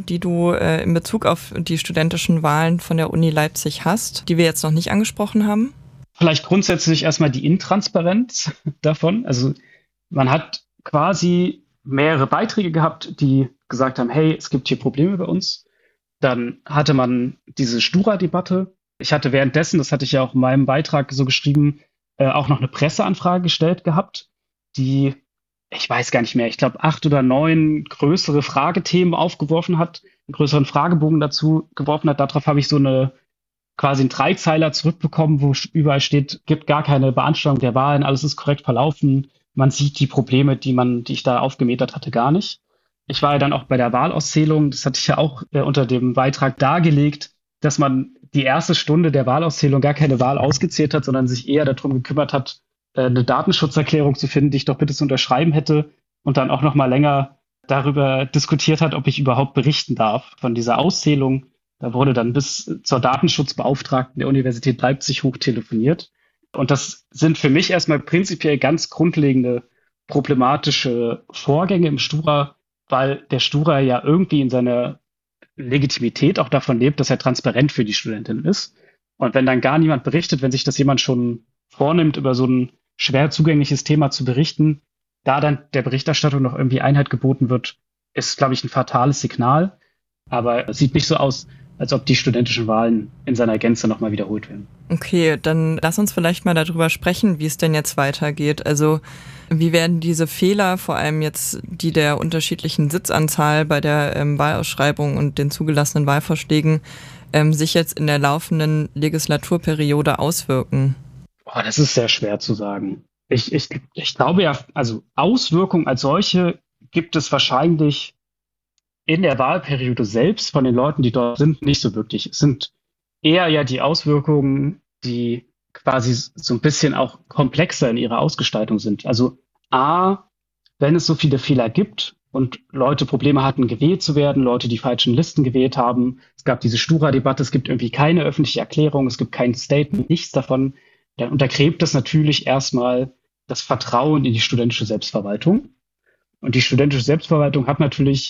die du in Bezug auf die studentischen Wahlen von der Uni Leipzig hast, die wir jetzt noch nicht angesprochen haben? Vielleicht grundsätzlich erstmal die Intransparenz davon. Also man hat quasi mehrere Beiträge gehabt, die gesagt haben, hey, es gibt hier Probleme bei uns. Dann hatte man diese Stura-Debatte. Ich hatte währenddessen, das hatte ich ja auch in meinem Beitrag so geschrieben, auch noch eine Presseanfrage gestellt gehabt, die, ich weiß gar nicht mehr, ich glaube 8 oder 9 größere Fragethemen aufgeworfen hat, einen größeren Fragebogen dazu geworfen hat. Darauf habe ich so quasi einen Dreizeiler zurückbekommen, wo überall steht, gibt gar keine Beanstandung der Wahlen, alles ist korrekt verlaufen. Man sieht die Probleme, die ich da aufgemetert hatte, gar nicht. Ich war ja dann auch bei der Wahlauszählung, das hatte ich ja auch unter dem Beitrag dargelegt, dass man die erste Stunde der Wahlauszählung gar keine Wahl ausgezählt hat, sondern sich eher darum gekümmert hat, eine Datenschutzerklärung zu finden, die ich doch bitte zu unterschreiben hätte und dann auch noch mal länger darüber diskutiert hat, ob ich überhaupt berichten darf von dieser Auszählung. Da wurde dann bis zur Datenschutzbeauftragten der Universität Leipzig hochtelefoniert. Und das sind für mich erstmal prinzipiell ganz grundlegende problematische Vorgänge im Stura, weil der Stura ja irgendwie in seiner Legitimität auch davon lebt, dass er transparent für die Studentinnen ist. Und wenn dann gar niemand berichtet, wenn sich das jemand schon vornimmt, über so ein schwer zugängliches Thema zu berichten, da dann der Berichterstattung noch irgendwie Einhalt geboten wird, ist, glaube ich, ein fatales Signal. Aber es sieht nicht so aus, als ob die studentischen Wahlen in seiner Gänze nochmal wiederholt werden. Okay, dann lass uns vielleicht mal darüber sprechen, wie es denn jetzt weitergeht. Also wie werden diese Fehler, vor allem jetzt die der unterschiedlichen Sitzanzahl bei der Wahlausschreibung und den zugelassenen Wahlvorschlägen, sich jetzt in der laufenden Legislaturperiode auswirken? Das ist sehr schwer zu sagen. Ich glaube ja, also Auswirkungen als solche gibt es wahrscheinlich in der Wahlperiode selbst von den Leuten, die dort sind, nicht so wirklich. Es sind eher ja die Auswirkungen, die quasi so ein bisschen auch komplexer in ihrer Ausgestaltung sind. Also A, wenn es so viele Fehler gibt und Leute Probleme hatten, gewählt zu werden, Leute die falschen Listen gewählt haben, es gab diese Stura-Debatte, es gibt irgendwie keine öffentliche Erklärung, es gibt kein Statement, nichts davon, dann untergräbt das natürlich erstmal das Vertrauen in die studentische Selbstverwaltung. Und die studentische Selbstverwaltung hat natürlich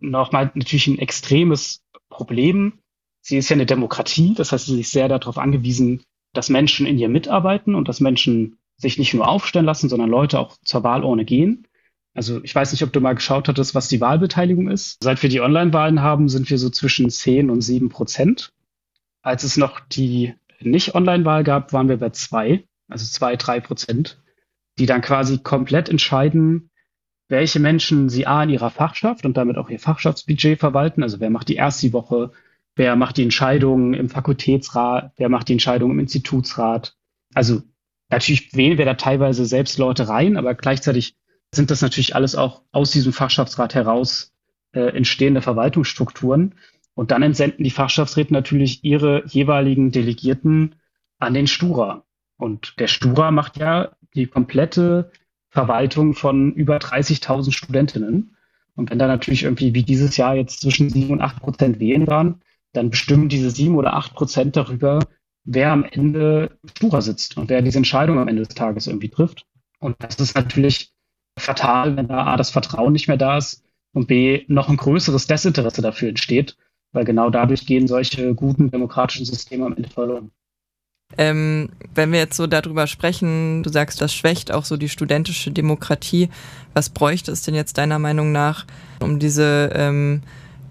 ein extremes Problem. Sie ist ja eine Demokratie, das heißt, sie ist sehr darauf angewiesen, dass Menschen in ihr mitarbeiten und dass Menschen sich nicht nur aufstellen lassen, sondern Leute auch zur Wahlurne gehen. Also ich weiß nicht, ob du mal geschaut hattest, was die Wahlbeteiligung ist. Seit wir die Online-Wahlen haben, sind wir so zwischen 10 und 7%. Als es noch die Nicht-Online-Wahl gab, waren wir bei 2, also 2-3%, die dann quasi komplett entscheiden, welche Menschen sie A in ihrer Fachschaft und damit auch ihr Fachschaftsbudget verwalten. Also wer macht die Ersti-Woche, wer macht die Entscheidungen im Fakultätsrat, wer macht die Entscheidungen im Institutsrat. Also natürlich wählen wir da teilweise selbst Leute rein, aber gleichzeitig sind das natürlich alles auch aus diesem Fachschaftsrat heraus entstehende Verwaltungsstrukturen. Und dann entsenden die Fachschaftsräte natürlich ihre jeweiligen Delegierten an den Stura. Und der Stura macht ja die komplette Verwaltung von über 30.000 Studentinnen. Und wenn da natürlich irgendwie wie dieses Jahr jetzt zwischen 7 und 8% wählen waren, dann bestimmen diese 7 oder 8% darüber, wer am Ende im Stura sitzt und wer diese Entscheidung am Ende des Tages irgendwie trifft. Und das ist natürlich fatal, wenn da A, das Vertrauen nicht mehr da ist und B, noch ein größeres Desinteresse dafür entsteht, weil genau dadurch gehen solche guten demokratischen Systeme am Ende verloren. Wenn wir jetzt so darüber sprechen, du sagst, das schwächt auch so die studentische Demokratie. Was bräuchte es denn jetzt deiner Meinung nach, um diese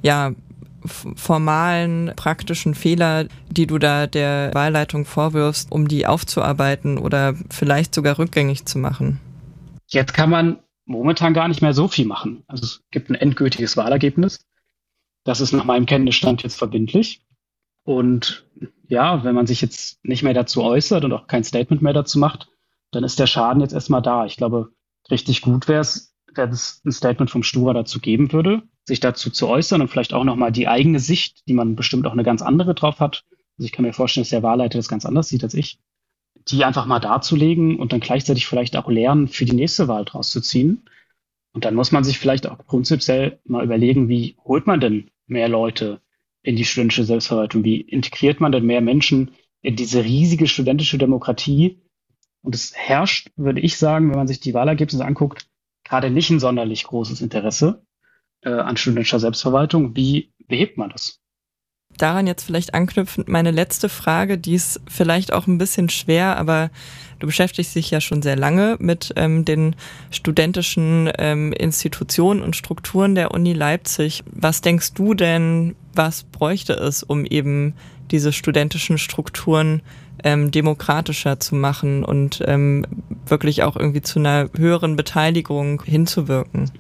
formalen, praktischen Fehler, die du da der Wahlleitung vorwirfst, um die aufzuarbeiten oder vielleicht sogar rückgängig zu machen? Jetzt kann man momentan gar nicht mehr so viel machen. Also es gibt ein endgültiges Wahlergebnis. Das ist nach meinem Kenntnisstand jetzt verbindlich. Und ja, wenn man sich jetzt nicht mehr dazu äußert und auch kein Statement mehr dazu macht, dann ist der Schaden jetzt erstmal da. Ich glaube, richtig gut wäre es, wenn es ein Statement vom Stura dazu geben würde, sich dazu zu äußern und vielleicht auch nochmal die eigene Sicht, die man bestimmt auch eine ganz andere drauf hat. Also ich kann mir vorstellen, dass der Wahlleiter das ganz anders sieht als ich, die einfach mal darzulegen und dann gleichzeitig vielleicht auch lernen, für die nächste Wahl draus zu ziehen. Und dann muss man sich vielleicht auch prinzipiell mal überlegen, wie holt man denn mehr Leute in die studentische Selbstverwaltung? Wie integriert man denn mehr Menschen in diese riesige studentische Demokratie? Und es herrscht, würde ich sagen, wenn man sich die Wahlergebnisse anguckt, gerade nicht ein sonderlich großes Interesse an studentischer Selbstverwaltung. Wie behebt man das? Daran jetzt vielleicht anknüpfend meine letzte Frage, die ist vielleicht auch ein bisschen schwer, aber du beschäftigst dich ja schon sehr lange mit den studentischen Institutionen und Strukturen der Uni Leipzig. Was denkst du denn, was bräuchte es, um eben diese studentischen Strukturen demokratischer zu machen und wirklich auch irgendwie zu einer höheren Beteiligung hinzuwirken?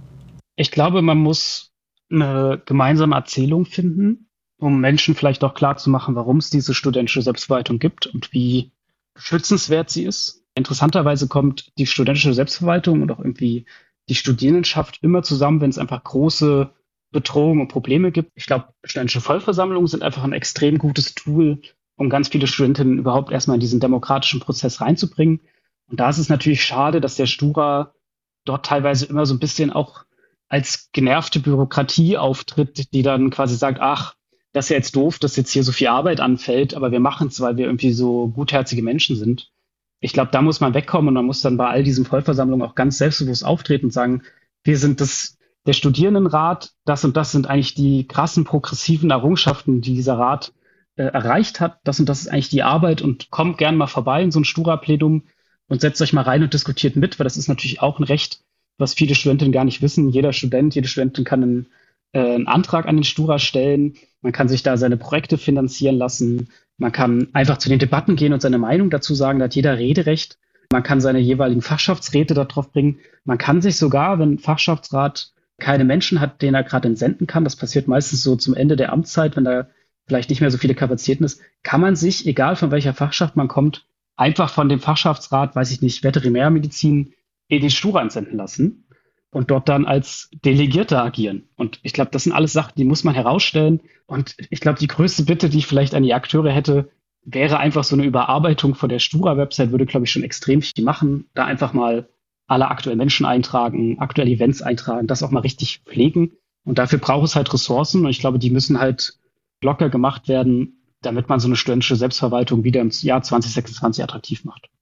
Ich glaube, man muss eine gemeinsame Erzählung finden, um Menschen vielleicht auch klar zu machen, warum es diese studentische Selbstverwaltung gibt und wie schützenswert sie ist. Interessanterweise kommt die studentische Selbstverwaltung und auch irgendwie die Studierendenschaft immer zusammen, wenn es einfach große Bedrohungen und Probleme gibt. Ich glaube, studentische Vollversammlungen sind einfach ein extrem gutes Tool, um ganz viele Studentinnen überhaupt erstmal in diesen demokratischen Prozess reinzubringen. Und da ist es natürlich schade, dass der Stura dort teilweise immer so ein bisschen auch als genervte Bürokratie auftritt, die dann quasi sagt, ach, das ist ja jetzt doof, dass jetzt hier so viel Arbeit anfällt, aber wir machen es, weil wir irgendwie so gutherzige Menschen sind. Ich glaube, da muss man wegkommen und man muss dann bei all diesen Vollversammlungen auch ganz selbstbewusst auftreten und sagen, wir sind der Studierendenrat, das und das sind eigentlich die krassen progressiven Errungenschaften, die dieser Rat erreicht hat. Das und das ist eigentlich die Arbeit und kommt gern mal vorbei in so ein Stura-Plenum und setzt euch mal rein und diskutiert mit, weil das ist natürlich auch ein Recht, was viele Studentinnen gar nicht wissen. Jeder Student, jede Studentin kann einen Antrag an den Stura stellen. Man kann sich da seine Projekte finanzieren lassen. Man kann einfach zu den Debatten gehen und seine Meinung dazu sagen. Da hat jeder Rederecht. Man kann seine jeweiligen Fachschaftsräte darauf bringen. Man kann sich sogar, wenn ein Fachschaftsrat keine Menschen hat, den er gerade entsenden kann, das passiert meistens so zum Ende der Amtszeit, wenn da vielleicht nicht mehr so viele Kapazitäten ist, kann man sich, egal von welcher Fachschaft man kommt, einfach von dem Fachschaftsrat, weiß ich nicht, Veterinärmedizin in die Stura entsenden lassen und dort dann als Delegierter agieren. Und ich glaube, das sind alles Sachen, die muss man herausstellen. Und ich glaube, die größte Bitte, die ich vielleicht an die Akteure hätte, wäre einfach so eine Überarbeitung von der Stura-Website, würde, glaube ich, schon extrem viel machen. Da einfach mal alle aktuellen Menschen eintragen, aktuelle Events eintragen, das auch mal richtig pflegen. Und dafür braucht es halt Ressourcen. Und ich glaube, die müssen halt locker gemacht werden, damit man so eine studentische Selbstverwaltung wieder im Jahr 2026 attraktiv macht.